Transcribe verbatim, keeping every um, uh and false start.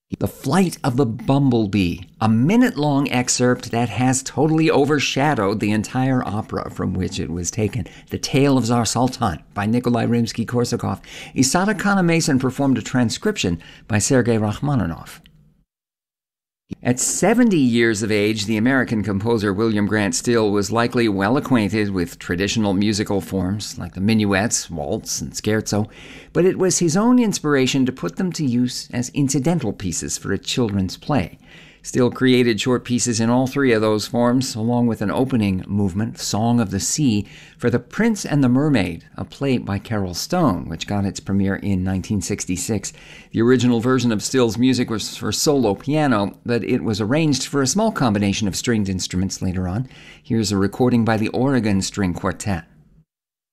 The Flight of the Bumblebee, a minute-long excerpt that has totally overshadowed the entire opera from which it was taken. The Tale of Tsar Sultan by Nikolai Rimsky-Korsakov. Isata Kana-Mason performed a transcription by Sergei Rachmaninoff. At seventy years of age, the American composer William Grant Still was likely well acquainted with traditional musical forms like the minuets, waltz, and scherzo, but it was his own inspiration to put them to use as incidental pieces for a children's play. Still created short pieces in all three of those forms, along with an opening movement, Song of the Sea, for The Prince and the Mermaid, a play by Carol Stone, which got its premiere in nineteen sixty-six. The original version of Still's music was for solo piano, but it was arranged for a small combination of stringed instruments later on. Here's a recording by the Oregon String Quartet.